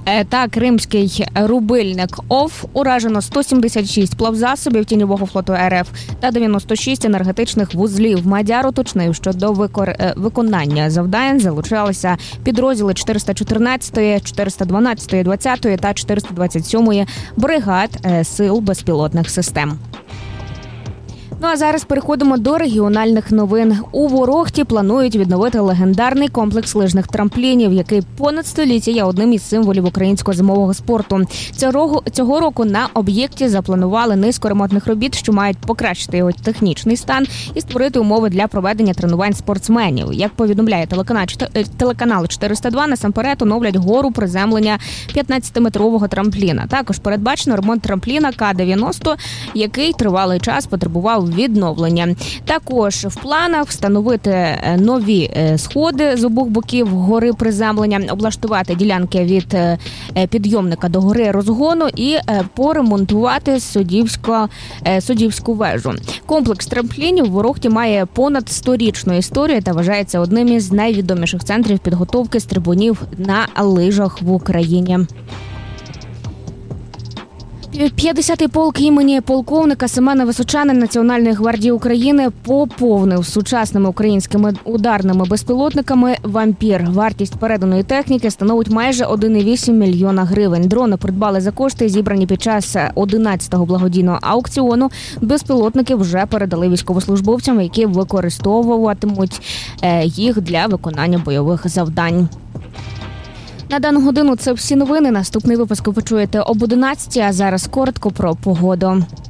та кримський рубильник ОВ уражено 176 плавзасобів тіньового флоту РФ та 96 енергетичних вузлів. Мадяр уточнив, що до виконання завдань залучалися підрозділи 414-ї, 412-ї, 20-ї та 427-ї бригад сил безпілотних систем. Ну а зараз переходимо до регіональних новин. У Ворохті планують відновити легендарний комплекс лижних трамплінів, який понад століття є одним із символів українського зимового спорту. Цього року на об'єкті запланували низку ремонтних робіт, що мають покращити його технічний стан і створити умови для проведення тренувань спортсменів. Як повідомляє телеканал 402, насамперед оновлять гору приземлення 15-метрового трампліна. Також передбачено ремонт трампліна К-90, який тривалий час потребував відновлення. Також в планах встановити нові сходи з обох боків гори приземлення, облаштувати ділянки від підйомника до гори розгону і поремонтувати суддівську вежу. Комплекс трамплінів в Ворохті має понад 100-річну історію та вважається одним із найвідоміших центрів підготовки стрибунів на лижах в Україні. 50-й полк імені полковника Семена Височанина Національної гвардії України поповнив сучасними українськими ударними безпілотниками «Вампір». Вартість переданої техніки становить майже 1,8 мільйона гривень. Дрони придбали за кошти, зібрані під час 11-го благодійного аукціону. Безпілотники вже передали військовослужбовцям, які використовуватимуть їх для виконання бойових завдань. На дану годину це всі новини. Наступний випуск ви почуєте об 11, а зараз коротко про погоду.